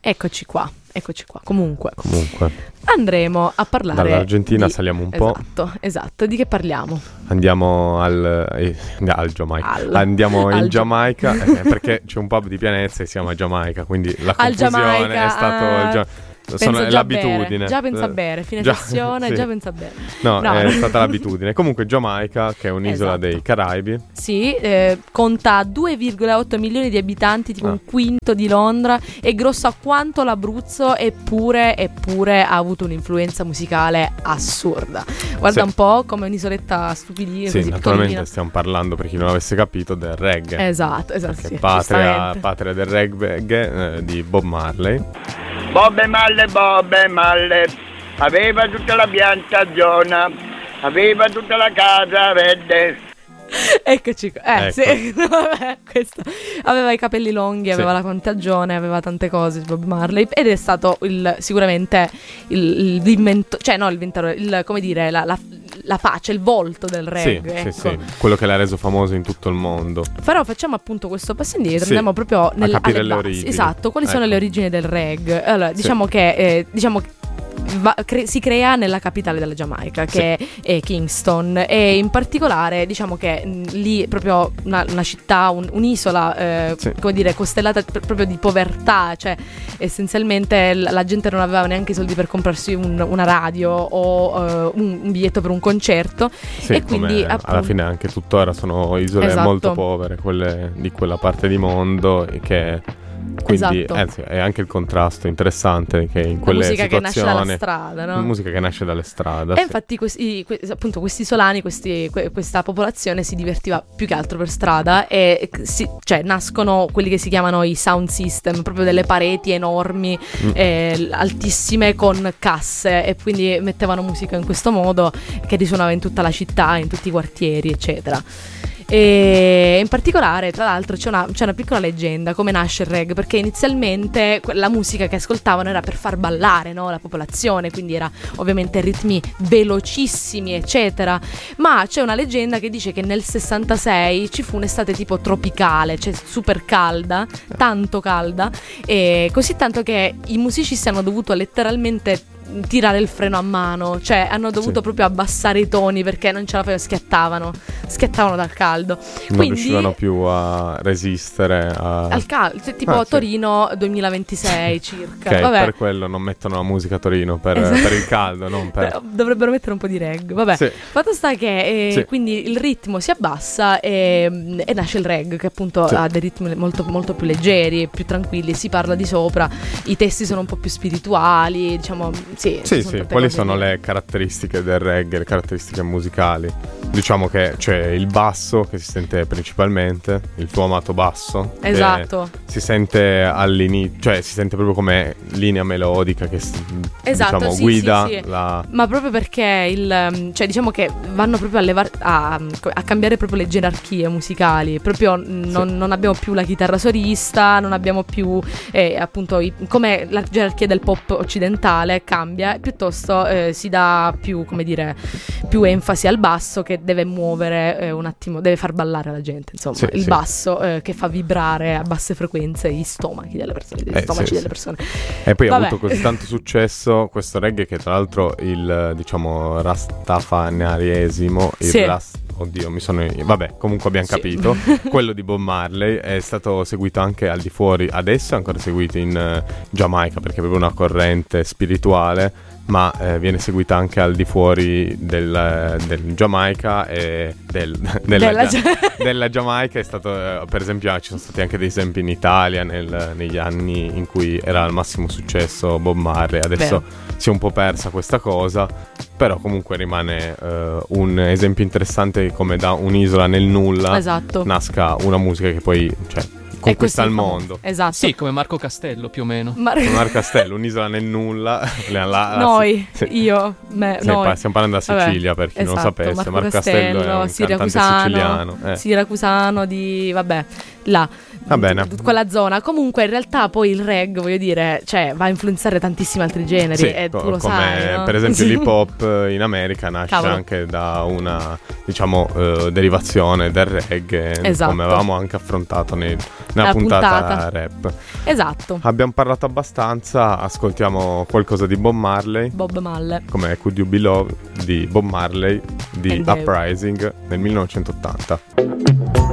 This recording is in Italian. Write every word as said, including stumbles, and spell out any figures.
Eccoci qua, eccoci qua. Comunque, Comunque. andremo a parlare Dall'Argentina di... saliamo un po'. Esatto, esatto. Di che parliamo? Andiamo al, eh, al Giamaica. Al- Andiamo al in Gia- Giamaica eh, perché c'è un pub di Pianezza e si chiama Giamaica, quindi la Al confusione Giamaica, è stato ah, il Gia- penso sono, è già a l'abitudine. bere, Già pensa a bere, fine Già- sessione, sì. già pensa a bere. No, No. è stata l'abitudine. Comunque Giamaica, che è un'isola Esatto. dei Caraibi. Sì, eh, conta due virgola otto milioni di abitanti, tipo Ah. un quinto di Londra, è grossa quanto l'Abruzzo, eppure, eppure ha avuto un'influenza musicale assurda. Guarda Sì. un po' come un'isoletta stupidina, Sì, così naturalmente piccolina. stiamo parlando, per chi non avesse capito, del reggae. Esatto, esatto, Perché sì, patria, giustamente. patria del reggae eh, di Bob Marley. Bob Marley, Bob Marley, aveva tutta la piantagione, aveva tutta la casa verde. Eccoci qua. Eh, Ecco. sì, vabbè, questo. Aveva i capelli lunghi, aveva Sì. la contagione, aveva tante cose Bob Marley ed è stato il, sicuramente il, l'invento, cioè no, l'inventore, il, come dire, la, la, la faccia, il volto del reggae, Sì, ecco. sì, sì, quello che l'ha reso famoso in tutto il mondo. Però facciamo appunto questo passo indietro, Sì, andiamo proprio nel, capire alle le basi. origini. Esatto, quali sono Ecco. le origini del reggae? Allora, Sì. diciamo che eh, diciamo che va- cre- si crea nella capitale della Giamaica, che è, è Kingston, e in particolare diciamo che mh, lì proprio una, una città, un- un'isola, eh, Sì. come dire, costellata pr- proprio di povertà, cioè essenzialmente l- la gente non aveva neanche i soldi per comprarsi un- una radio o eh, un, un biglietto per un concerto. Sì, E quindi, come alla appunto- fine anche tuttora sono isole Esatto. molto povere, quelle di quella parte di mondo, e che quindi Esatto. anzi, è anche il contrasto interessante che in La quelle musica che nasce situazioni dalla strada, no? musica che nasce dalle strade. E sì. infatti questi, que- appunto questi isolani, questi, que- questa popolazione si divertiva più che altro per strada e si- cioè nascono quelli che si chiamano i sound system, proprio delle pareti enormi, Mm. eh, altissime con casse, e quindi mettevano musica in questo modo che risuonava in tutta la città, in tutti i quartieri, eccetera. E in particolare, tra l'altro, c'è una, c'è una piccola leggenda come nasce il reggae, perché inizialmente que- la musica che ascoltavano era per far ballare, no, la popolazione, quindi era ovviamente ritmi velocissimi, eccetera. Ma c'è una leggenda che dice che nel sessantasei ci fu un'estate tipo tropicale, cioè super calda, tanto calda, e così tanto che i musicisti hanno dovuto letteralmente tirare il freno a mano, cioè hanno dovuto Sì. proprio abbassare i toni perché non ce la facevano, schiattavano, schiattavano dal caldo. Non Quindi riuscivano più a resistere a... al caldo, cioè, tipo Ah, sì. Torino duemilaventisei circa. Ok, Vabbè. per quello non mettono la musica a Torino, per, Esatto. per il caldo, non per... Però dovrebbero mettere un po' di reggae. Vabbè, Sì. fatto sta che eh, Sì. quindi il ritmo si abbassa e, e nasce il reggae, che appunto Sì. ha dei ritmi molto, molto più leggeri, più tranquilli, si parla di sopra, i testi sono un po' più spirituali, diciamo, sì. Sì, sono sì, tante quali cose sono lì. le caratteristiche del reggae, le caratteristiche musicali? Diciamo che c'è il basso che si sente principalmente, il tuo amato basso. che Esatto. Si sente all'inizio, cioè si sente proprio come linea melodica che s- Esatto, diciamo sì, guida sì, sì. la... Ma proprio perché il, cioè diciamo che vanno proprio a, levar- a, a cambiare proprio le gerarchie musicali. Proprio non, non abbiamo più la chitarra solista, non abbiamo più eh, appunto i- come la gerarchia del pop occidentale cambia, piuttosto eh, si dà più, come dire, più enfasi al basso che deve muovere eh, un attimo, deve far ballare la gente, insomma, Sì, il sì. basso eh, che fa vibrare a basse frequenze gli stomachi delle persone, gli Eh, stomaci sì, delle sì. persone. E poi ha Vabbè. avuto così tanto successo questo reggae che tra l'altro il, diciamo, rastafarianesimo, il Sì. rast- oddio mi sono... vabbè, comunque abbiamo Sì. capito, quello di Bob Marley è stato seguito anche al di fuori, adesso è ancora seguito in eh, Giamaica perché è proprio una corrente spirituale, ma eh, viene seguita anche al di fuori del, del Giamaica e del, della, Della Gia- Gia- della Giamaica è stato, eh, per esempio, ah, ci sono stati anche dei esempi in Italia nel- negli anni in cui era al massimo successo Bob Marley. Adesso si è un po' persa questa cosa, però comunque rimane eh, un esempio interessante come da un'isola nel nulla Esatto. nasca una musica che poi, cioè, E conquista il questo è famo- mondo. Esatto. Sì, come Marco Castello più o meno. Ma- Mar Castello, un'isola nel nulla. la- la- la- noi, sì. io, me, Sì, noi. pa- stiamo parlando da Vabbè, Sicilia, per chi non lo esatto, sapesse. Marco Marco Castello è un cantante siracusano, siciliano. eh. siracusano di, vabbè, là. Va bene. quella zona. Comunque in realtà poi il reggae, voglio dire, cioè va a influenzare tantissimi altri generi, Sì, e co- tu lo come sai, no? per esempio l'hip hop in America nasce Cavolo. anche da una, diciamo, eh, derivazione del reggae, Esatto. come avevamo anche affrontato nei- nella La puntata, puntata. rap. Esatto. Abbiamo parlato abbastanza, ascoltiamo qualcosa di Bob Marley, Bob Marley. come Could You Be Love di Bob Marley di And Dave. Uprising nel millenovecentottanta.